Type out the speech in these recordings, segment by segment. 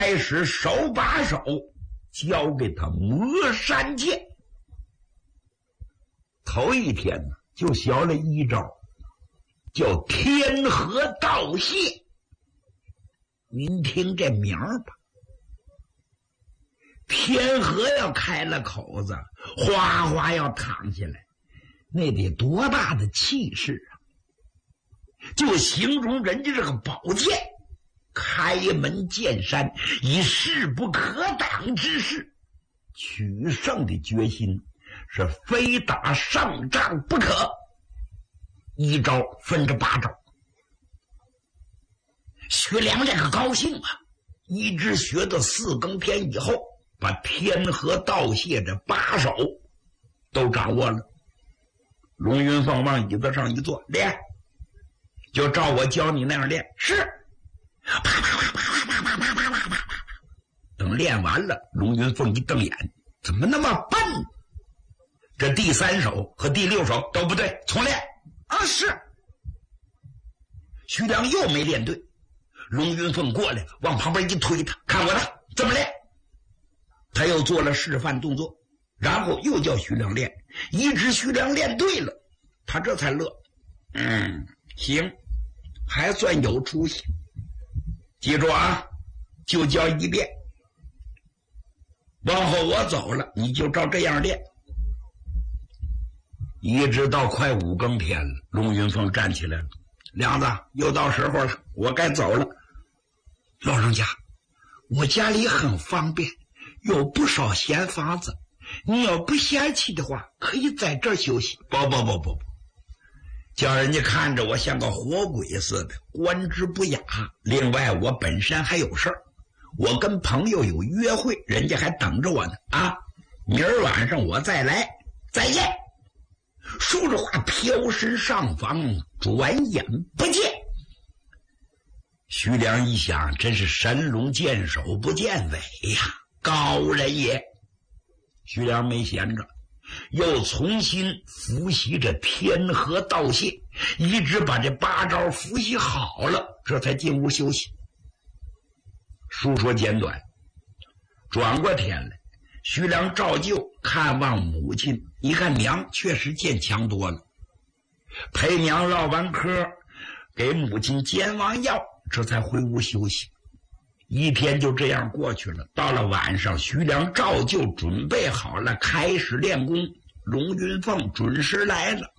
开始手把手教给他磨山剑。头一天呢，就学了一招，叫天河道谢。您听这名儿吧，天河要开了口子，哗哗要淌下来，那得多大的气势啊！就形容人家这个宝剑开门见山，以势不可挡之势取胜的决心是非打胜仗不可。一招分着8招。徐良这个高兴啊，一直学到4更天以后，把天河道谢这8手都掌握了。龙云凤往椅子上一坐，练，就照我教你那样练。是，啪啪啪啪啪啪啪啪啪啪。等练完了，龙云凤一瞪眼，怎么那么笨？这第3手和第6手都不对，重练。啊，是。徐良又没练对，龙云凤过来往旁边一推他，看我的怎么练。他又做了示范动作，然后又叫徐良练，一直徐良练对了，他这才乐。行，还算有出息。记住啊，就教一遍，往后我走了，你就照这样练。一直到快5更天了，龙云凤站起来了。梁子，又到时候了，我该走了。老人家，我家里很方便，有不少闲房子，你要不嫌弃的话，可以在这儿休息。不，叫人家看着我像个活鬼似的，观之不雅。另外我本身还有事儿，我跟朋友有约会，人家还等着我呢。啊，明儿晚上我再来，再见。说着话飘身上房，转眼不见。徐良一想，真是神龙见首不见尾呀，高人也。徐良没闲着，又重新复习着天河道谢，一直把这8招复习好了，这才进屋休息。书说简短，转过天来，徐良照旧看望母亲，一看娘确实见强多了，陪娘唠完嗑，给母亲煎完药，这才回屋休息。一天就这样过去了。到了晚上，徐良照旧准备好了，开始练功。龙云凤准时来了，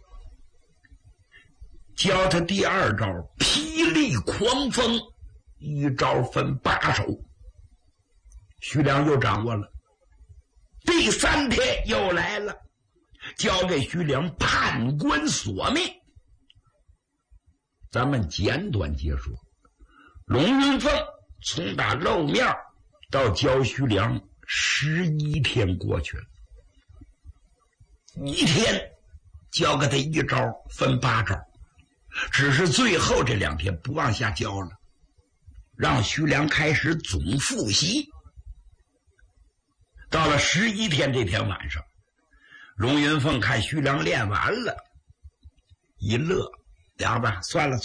教他第2招霹雳狂风，一招分8手。徐良又掌握了。第3天又来了，交给徐良判官索命。咱们简短结束。龙云凤从打露面到教徐良11天过去了，一天教给他1招分8招，只是最后这2天不往下教了，让徐良开始总复习。到了11天这天晚上，龙云凤看徐良练完了，一乐，两吧，算了，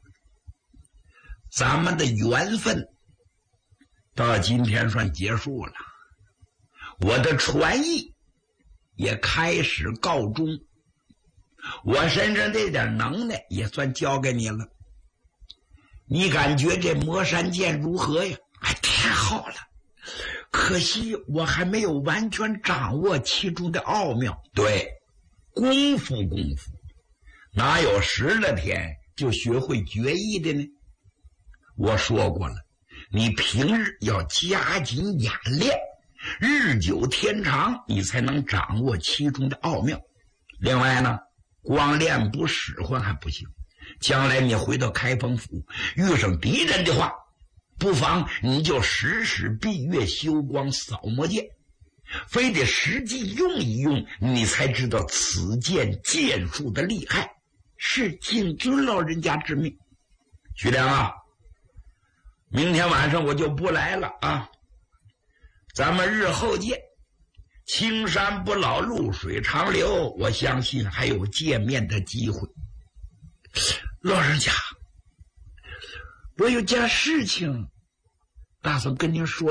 咱们的缘分到今天算结束了，我的传艺也开始告终，我身上这点能耐也算交给你了。你感觉这魔山剑如何呀？太好了，可惜我还没有完全掌握其中的奥妙。对，功夫哪有10来天就学会绝艺的呢？我说过了，你平日要加紧演练，日久天长，你才能掌握其中的奥妙。另外呢，光练不使唤还不行，将来你回到开封府遇上敌人的话，不妨你就时时闭月修光扫魔剑，非得实际用一用，你才知道此剑剑术的厉害。是谨遵老人家之命。徐良啊，明天晚上我就不来了啊，咱们日后见。青山不老，露水长流，我相信还有见面的机会。老人家，我有件事情打算跟您说